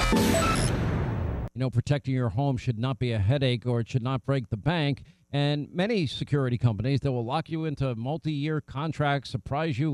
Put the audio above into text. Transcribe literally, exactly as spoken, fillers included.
You know, protecting your home should not be a headache or it should not break the bank. And many security companies that will lock you into multi year contracts, surprise you